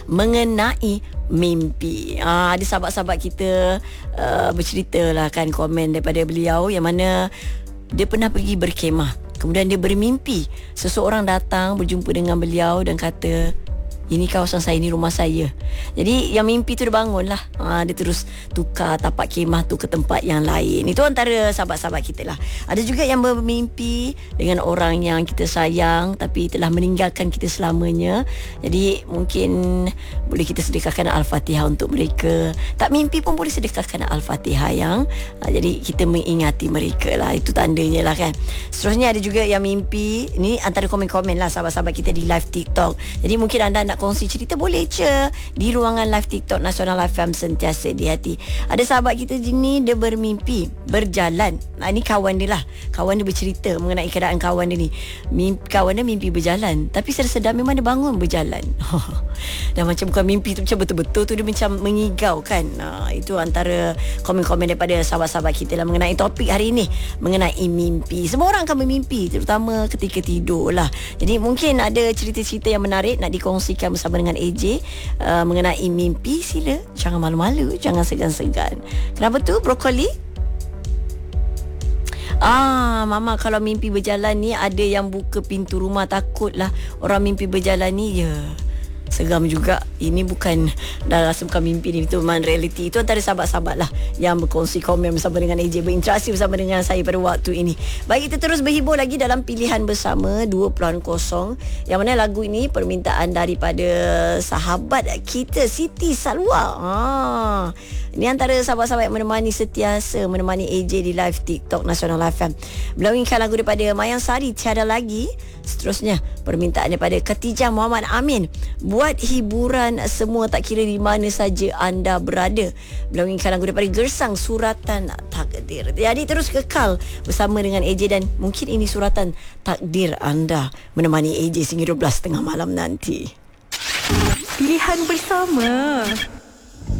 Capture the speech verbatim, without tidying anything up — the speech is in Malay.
mengenai mimpi. Ah, ada sahabat-sahabat kita uh, bercerita lah kan, komen daripada beliau yang mana dia pernah pergi berkemah. Kemudian dia bermimpi seseorang datang berjumpa dengan beliau dan kata, ini kawasan saya, ini rumah saya. Jadi yang mimpi tu dia bangun lah. Ha, dia terus tukar tapak kemah tu ke tempat yang lain. Itu antara sahabat-sahabat kita lah. Ada juga yang bermimpi dengan orang yang kita sayang tapi telah meninggalkan kita selamanya. Jadi mungkin boleh kita sedekahkan Al-Fatihah untuk mereka. Tak mimpi pun boleh sedekahkan Al-Fatihah yang ha, jadi kita mengingati mereka lah. Itu tandanya lah kan. Seterusnya ada juga yang mimpi. Ini antara komen-komen lah sahabat-sahabat kita di live TikTok. Jadi mungkin anda nak kongsi cerita, boleh je di ruangan live TikTok Nasional F M sentiasa di hati. Ada sahabat kita ni, dia bermimpi berjalan. Nah, ini kawan dia lah. Kawan dia bercerita mengenai keadaan kawan dia ni. Mimpi, kawan dia mimpi berjalan, tapi sedar-sedar memang dia bangun berjalan. Dan macam bukan mimpi tu, macam betul-betul tu dia macam mengigau kan. Nah, itu antara komen-komen daripada sahabat-sahabat kita lah mengenai topik hari ini, mengenai mimpi. Semua orang akan bermimpi, terutama ketika tidur lah. Jadi mungkin ada cerita-cerita yang menarik nak dikongsikan bersama dengan A J uh, mengenai mimpi. Sila, jangan malu-malu, jangan segan-segan. Kenapa tu brokoli? Ah, Mama kalau mimpi berjalan ni, ada yang buka pintu rumah, takutlah orang mimpi berjalan ni. Ya, seram juga. Ini bukan, dah rasa bukan mimpi ni, itu memang realiti. Itu antara sahabat-sahabat lah yang berkongsi komen bersama dengan A J, berinteraksi bersama dengan saya pada waktu ini. Baik, kita terus berhibur lagi dalam pilihan bersama dua puluhan kosong, yang mana lagu ini permintaan daripada sahabat kita Siti Salwa. Ah, ini antara sahabat-sahabat yang menemani, setiasa menemani A J di live TikTok Nasional F M. Beliau inginkan lagu daripada Mayang Sari, Tiada Lagi. Seterusnya permintaan daripada Khatijah Muhammad Amin, buat hiburan semua tak kira di mana saja anda berada. Beliau inginkan lagu daripada Gersang, Suratan Takdir. Jadi terus kekal bersama dengan A J, dan mungkin ini suratan takdir anda menemani A J sehingga dua belas tiga puluh malam nanti. Pilihan bersama.